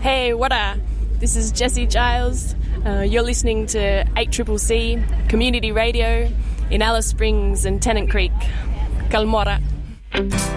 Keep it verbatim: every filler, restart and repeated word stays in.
Hey, what a... This is Jessie Giles. Uh, you're listening to eight C C C, Community Radio in Alice Springs and Tennant Creek. Kalmora.